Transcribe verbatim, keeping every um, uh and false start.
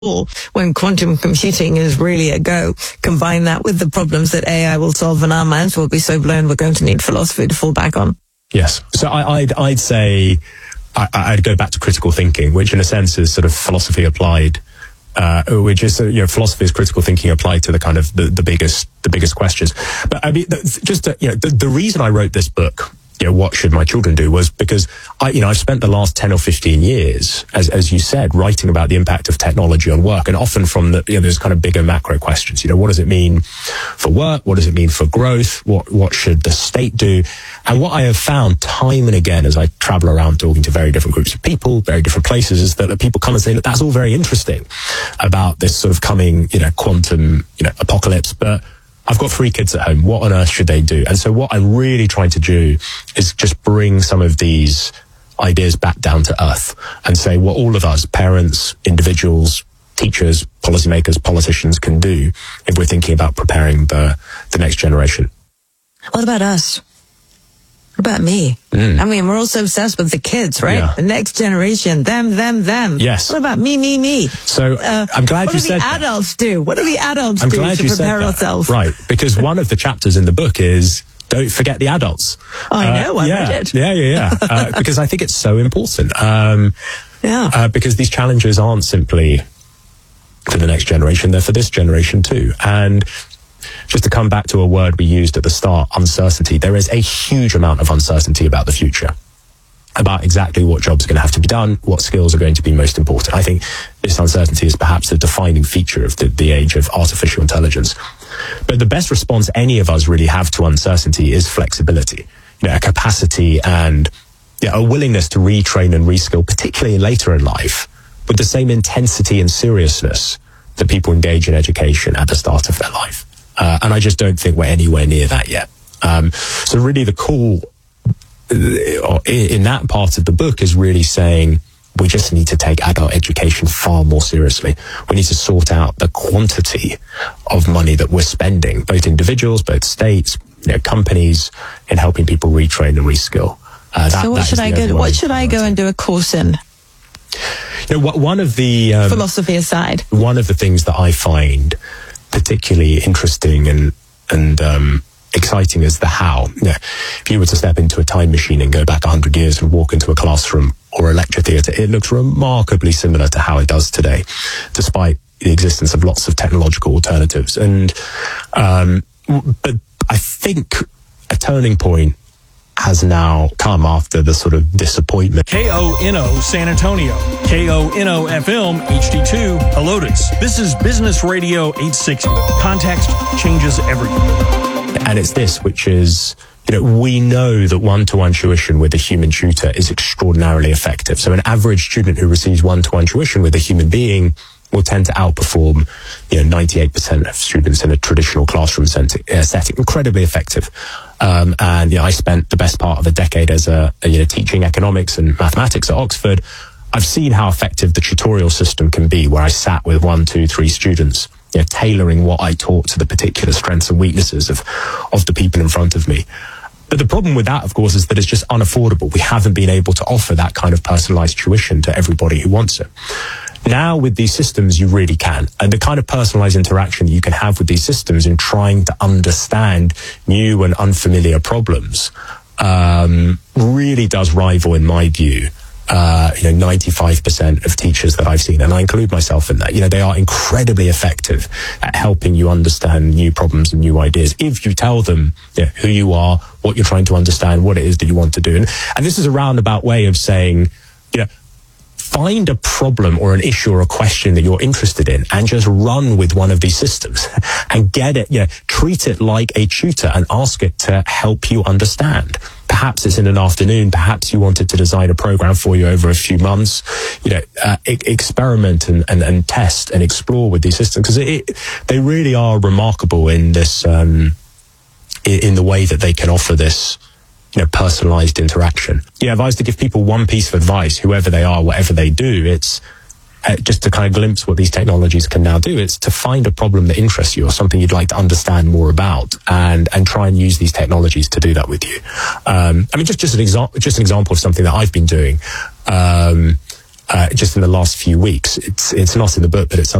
when quantum computing is really a go. Combine that with the problems that A I will solve, and our minds will be so blown we're going to need philosophy to fall back on. Yes. So I, I'd, I'd say I, I'd go back to critical thinking, which in a sense is sort of philosophy applied, uh, which is, you know, philosophy is critical thinking applied to the kind of the, the biggest, the biggest questions. But I mean, just, to, you know, the, the reason I wrote this book, you know, what should my children do, was because I, you know, I've spent the last ten or fifteen years, as, as you said, writing about the impact of technology on work, and often from the, you know, those kind of bigger macro questions. You know, what does it mean for work? What does it mean for growth? What, what should the state do? And what I have found time and again, as I travel around talking to very different groups of people, very different places, is that people come and say that that's all very interesting about this sort of coming, you know, quantum, you know, apocalypse, but I've got three kids at home. What on earth should they do? And so what I'm really trying to do is just bring some of these ideas back down to earth and say what all of us, parents, individuals, teachers, policymakers, politicians, can do if we're thinking about preparing the, the next generation. What about us? What about me? Mm. I mean, we're all so obsessed with the kids, right? Yeah. The next generation, them, them, them. Yes. What about me, me, me? So uh, I'm glad you said that. What do the adults do? What do the adults I'm do glad to you prepare said ourselves? That. Right, because one of the chapters in the book is don't forget the adults. Oh, I know, uh, I yeah, read it. Yeah, yeah, yeah. uh, because I think it's so important. Um, yeah. Uh, because these challenges aren't simply for the next generation, they're for this generation too. And just to come back to a word we used at the start, uncertainty. There is a huge amount of uncertainty about the future, about exactly what jobs are going to have to be done, what skills are going to be most important. I think this uncertainty is perhaps the defining feature of the, the age of artificial intelligence. But the best response any of us really have to uncertainty is flexibility, you know, a capacity and you know, a willingness to retrain and reskill, particularly later in life, with the same intensity and seriousness that people engage in education at the start of their life. Uh, and I just don't think we're anywhere near that yet. Um, so really the call in that part of the book is really saying we just need to take adult education far more seriously. We need to sort out the quantity of money that we're spending, both individuals, both states, you know, companies, in helping people retrain and reskill. Uh, that, so what should I go? What should I go and do a course in? You know, one of the um, philosophy aside, one of the things that I find particularly interesting and and um, exciting is the how. You know, if you were to step into a time machine and go back one hundred years and walk into a classroom or a lecture theatre, it looks remarkably similar to how it does today, despite the existence of lots of technological alternatives. And um, but I think a turning point has now come after the sort of disappointment. K O N O San Antonio, K O N O F M H D two Helotes. This is Business Radio eight sixty. Context changes everything. And it's this, which is, you know, we know that one-to-one tuition with a human tutor is extraordinarily effective. So an average student who receives one-to-one tuition with a human being will tend to outperform, you know, ninety-eight percent of students in a traditional classroom setting. Incredibly effective. Um, and, you know, I spent the best part of a decade as a, a, you know, teaching economics and mathematics at Oxford. I've seen how effective the tutorial system can be, where I sat with one, two, three students, you know, tailoring what I taught to the particular strengths and weaknesses of, of the people in front of me. But the problem with that, of course, is that it's just unaffordable. We haven't been able to offer that kind of personalized tuition to everybody who wants it. Now, with these systems, you really can. And the kind of personalized interaction that you can have with these systems in trying to understand new and unfamiliar problems um, really does rival, in my view, uh, you know, ninety-five percent of teachers that I've seen, and I include myself in that. You know, they are incredibly effective at helping you understand new problems and new ideas if you tell them, you know, who you are, what you're trying to understand, what it is that you want to do. And, and this is a roundabout way of saying, you know, find a problem or an issue or a question that you're interested in and just run with one of these systems and get it, you know, treat it like a tutor and ask it to help you understand. Perhaps it's in an afternoon, perhaps you wanted to design a program for you over a few months, you know, uh, e- experiment and, and, and test and explore with these systems, because it, it, they really are remarkable in this, um, in, in the way that they can offer this, you know, personalized interaction. Yeah, if I was to give people one piece of advice, whoever they are, whatever they do, it's uh, just to kind of glimpse what these technologies can now do. It's to find a problem that interests you or something you'd like to understand more about, and and try and use these technologies to do that with you. Um, I mean, just just an example, just an example of something that I've been doing. Um, uh, just in the last few weeks. It's it's not in the book, but it's